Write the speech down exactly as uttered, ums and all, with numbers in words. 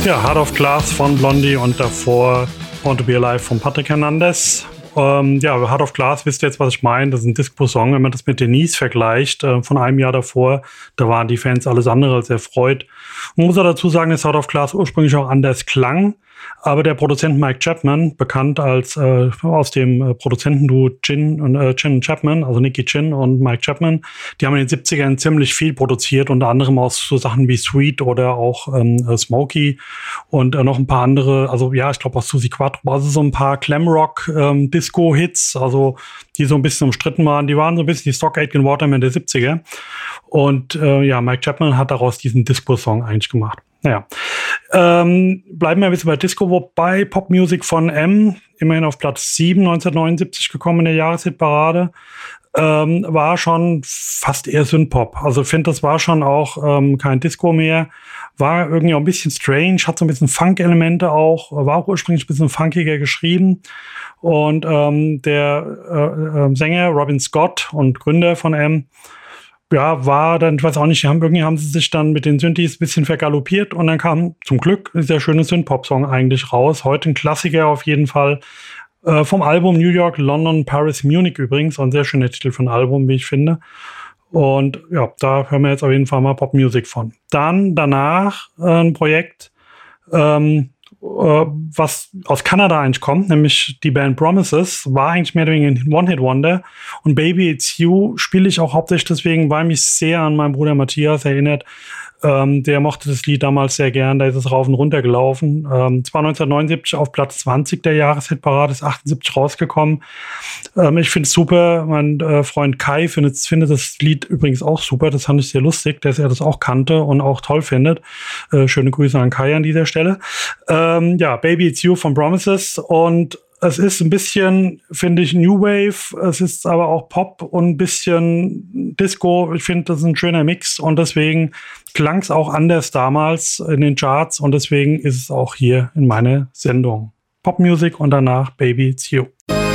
Ja, Heart of Glass von Blondie und davor Want to Be Alive von Patrick Hernandez. Ähm, ja, Heart of Glass, wisst ihr jetzt, was ich meine? Das ist ein Disco-Song. Wenn man das mit Denise vergleicht, äh, von einem Jahr davor, da waren die Fans alles andere als erfreut. Man muss auch dazu sagen, dass Heart of Glass ursprünglich auch anders klang. Aber der Produzent Mike Chapman, bekannt als äh, aus dem äh, Produzentenduo Chin und äh, Chin Chapman, also Nicky Chin und Mike Chapman, die haben in den siebzigern ziemlich viel produziert, unter anderem aus so Sachen wie Sweet oder auch ähm, Smokey und äh, noch ein paar andere, also ja, ich glaube auch Suzi Quattro, also so ein paar Glamrock ähm, Disco-Hits, also die so ein bisschen umstritten waren. Die waren so ein bisschen die Stock Aitken Waterman der siebziger. Und äh, ja, Mike Chapman hat daraus diesen Disco-Song eigentlich gemacht. Naja, ähm, bleiben wir ein bisschen bei Disco, wobei Popmusik von M, immerhin auf Platz sieben neunzehnhundertneunundsiebzig gekommen in der Jahreshitparade, ähm, war schon fast eher Synthpop. Also ich finde, das war schon auch ähm, kein Disco mehr, war irgendwie auch ein bisschen strange, hat so ein bisschen Funk-Elemente auch, war auch ursprünglich ein bisschen funkiger geschrieben. Und ähm, der äh, äh, Sänger Robin Scott und Gründer von M, ja, war dann, ich weiß auch nicht, haben, irgendwie haben sie sich dann mit den Synthes ein bisschen vergaloppiert und dann kam zum Glück ein sehr schöner Synth-Pop-Song eigentlich raus. Heute ein Klassiker auf jeden Fall. Äh, vom Album New York, London, Paris, Munich übrigens. Ein sehr schöner Titel für ein Album, wie ich finde. Und ja, da hören wir jetzt auf jeden Fall mal Popmusik von. Dann danach äh, ein Projekt, ähm, was aus Kanada eigentlich kommt, nämlich die Band Promises, war eigentlich mehr oder weniger ein One-Hit-Wonder. Und Baby It's You spiele ich auch hauptsächlich deswegen, weil mich sehr an meinen Bruder Matthias erinnert. Ähm, der mochte das Lied damals sehr gern, da ist es rauf und runter gelaufen. Ähm, es war neunzehnhundertneunundsiebzig auf Platz zwanzig der Jahreshitparade, ist achtundsiebzig rausgekommen. Ähm, ich finde es super, mein äh, Freund Kai findet, findet das Lied übrigens auch super, das fand ich sehr lustig, dass er das auch kannte und auch toll findet. Äh, schöne Grüße an Kai an dieser Stelle. Ähm, ja, Baby It's You von Promises, und es ist ein bisschen, finde ich, New Wave, es ist aber auch Pop und ein bisschen Disco. Ich finde, das ist ein schöner Mix und deswegen klang es auch anders damals in den Charts und deswegen ist es auch hier in meiner Sendung. Popmusik und danach Baby It's You.